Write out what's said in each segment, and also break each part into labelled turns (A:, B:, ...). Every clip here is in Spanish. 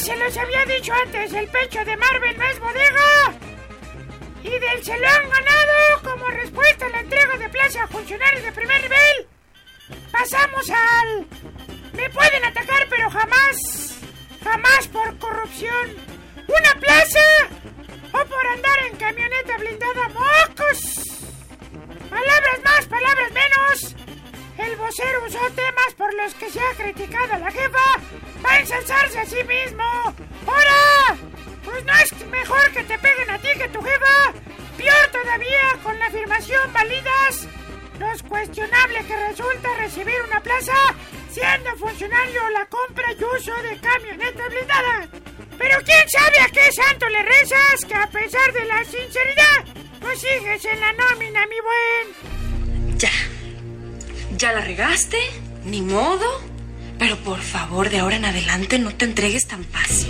A: se los había dicho antes, el pecho de Marvel no es bodega. Y del se lo han ganado como respuesta a la entrega de plaza a funcionarios de primer nivel. Pasamos al... Me pueden atacar, pero jamás por corrupción. ¡Una plaza! ¡O por andar en camioneta blindada! ¡Mocos! Palabras más, palabras menos. El vocero usó temas por los que se ha criticado a la jefa para ensalzarse a sí mismo. ¡Ahora! Pues no es mejor que te peguen a ti que a tu jefa. Peor todavía, con la afirmación validas lo cuestionable que resulta recibir una plaza siendo funcionario la compra y uso de camionetas blindadas. Pero quién sabe a qué santo le rezas que a pesar de la sinceridad no sigues en la nómina, mi buen.
B: Ya la regaste, ni modo. Pero por favor, de ahora en adelante no te entregues tan fácil.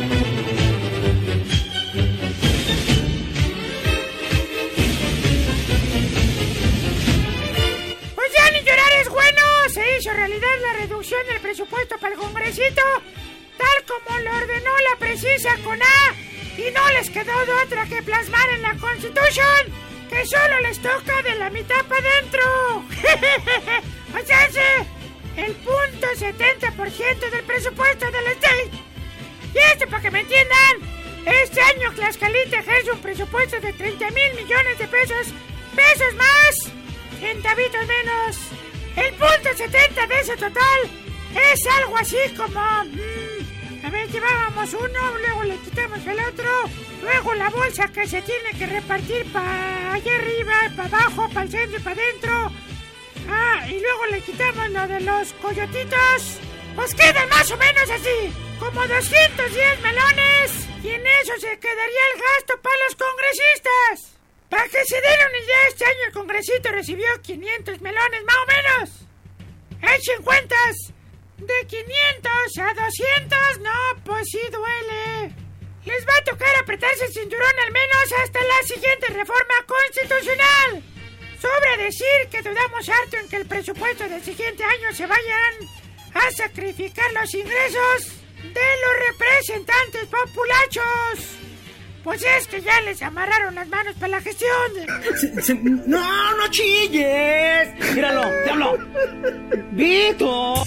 A: Pues ya ni llorar es bueno. Se hizo realidad la reducción del presupuesto para el congresito, tal como lo ordenó la precisa CONA, y no les quedó de otra que plasmar en la Constitution que solo les toca de la mitad para adentro. O sea, el 0.70% del presupuesto del state. Y esto para que me entiendan, este año Tlaxcalita ejerce un presupuesto de 30,000 millones de pesos más, centavitos menos. El 0.70 de ese total es algo así como... a ver, llevábamos uno, luego le quitamos el otro, luego la bolsa que se tiene que repartir para allá arriba, para abajo, para el centro y para adentro. Y luego le quitamos lo de los coyotitos. Pues quedan más o menos así, como 210 melones. Y en eso se quedaría el gasto para los congresistas. Para que se den una idea, este año el congresito recibió 500 melones más o menos. Echen cuentas. De 500 a 200, no, pues sí duele. Les va a tocar apretarse el cinturón al menos hasta la siguiente reforma constitucional. Sobra decir que dudamos harto en que el presupuesto del siguiente año se vayan a sacrificar los ingresos de los representantes populachos. Pues es que ya les amarraron las manos para la gestión.
C: No chilles. Míralo, diablo. Vito.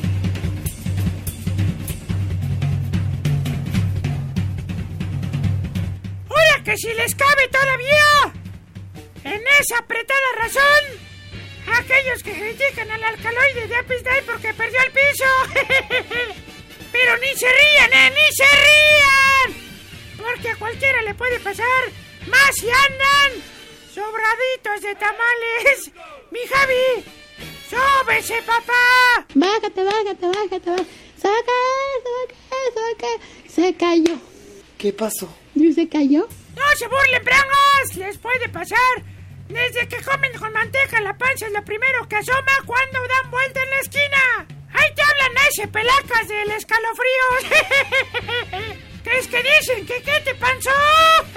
A: ¡Ahora que si les cabe todavía! En esa apretada razón, aquellos que critican al alcaloide de Apis Day porque perdió el piso. Pero ni se rían, ¡ni se rían! Porque a cualquiera le puede pasar, más si andan sobraditos de tamales. Mi Javi, ¡súbese, papá!
D: Bájate. Saca. Se cayó.
C: ¿Qué pasó?
D: ¿Se cayó?
A: ¡No se burlen, brangos! Les puede pasar. Desde que comen con manteca, la panza es lo primero que asoma cuando dan vuelta en la esquina. ¡Ahí te hablan ese pelacas del escalofrío! ¿Qué es que dicen? ¿Qué te pasó?